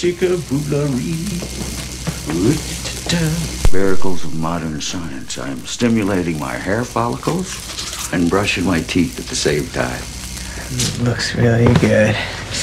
chicka boolaree. Miracles of modern science. I'm stimulating my hair follicles and brushing my teeth at the same time. Looks really good.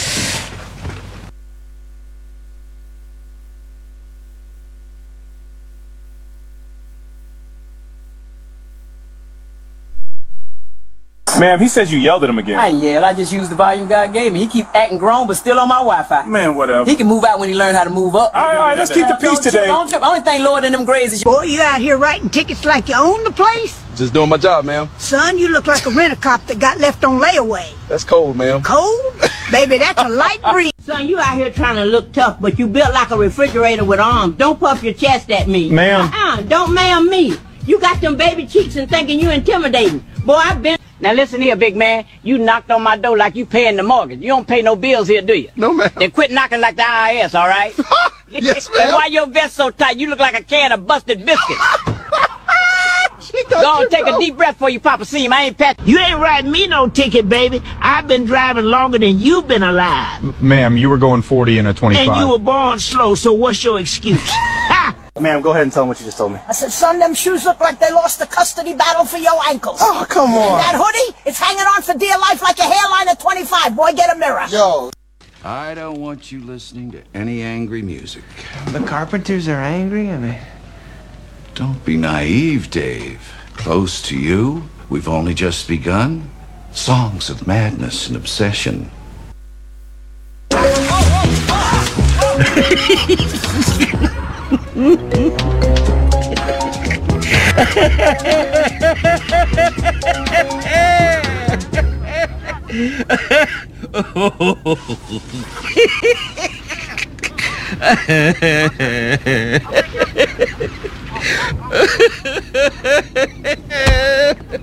Ma'am, he says you yelled at him again. I ain't yell. I just used the volume God gave me. He keep acting grown, but still on my Wi-Fi. Man, whatever. He can move out when he learn how to move up. All right, let's keep the peace today. Don't trip. Only thing lower than them grades is Boy, you out here writing tickets like you own the place? Just doing my job, ma'am. Son, you look like a rent-a-cop that got left on layaway. That's cold, ma'am. Cold? Baby, that's a light breeze. Son, you out here trying to look tough, but you built like a refrigerator with arms. Don't puff your chest at me. Ma'am. Don't ma'am me. You got them baby cheeks and thinking you intimidating. Boy, I've been... Now listen here, big man. You knocked on my door like you paying the mortgage. You don't pay no bills here, do you? No, ma'am. Then quit knocking like the IRS, all right? Yes, And ma'am. why your vest so tight? You look like a can of busted biscuits. Go on, take a deep breath before you pop a seam. I ain't pet. You ain't writing me no ticket, baby. I've been driving longer than you've been alive. Ma'am, you were going 40 in a 25. And you were born slow, so what's your excuse? Ha! Ma'am, go ahead and tell him what you just told me. I said, son, them shoes look like they lost the custody battle for your ankles. Oh, come on. That hoodie, it's hanging on for dear life like a hairline at 25. Boy, get a mirror. Yo. I don't want you listening to any angry music. The Carpenters are angry? I mean... Don't be naive, Dave. Close to you, we've only just begun. Songs of madness and obsession.